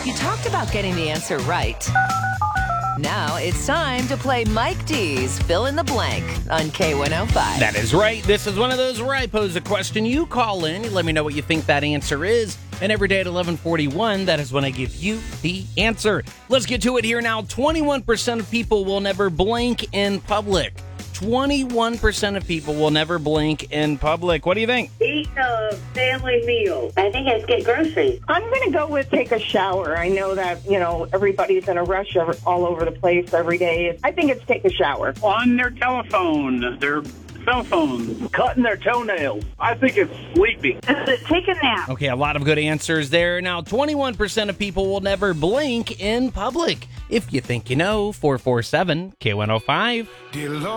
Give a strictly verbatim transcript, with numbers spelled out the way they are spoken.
You talked about getting the answer right. Now it's time to play Mike D's Fill in the Blank on K one oh five. That is right. This is one of those where I pose a question. You call in. You let me know what you think that answer is. And every day at eleven forty-one, that is when I give you the answer. Let's get to it here now. twenty-one percent of people will never blink in public. twenty-one percent of people will never blink in public. What do you think? Eat a family meal. I think it's get groceries. I'm going to go with take a shower. I know that, you know, everybody's in a rush all over the place every day. I think it's take a shower. On their telephone, their cell phones. Cutting their toenails. I think it's sleeping. Is it take a nap? Okay, a lot of good answers there. Now, twenty-one percent of people will never blink in public. If you think you know, four four seven K one oh five. Dear Lord.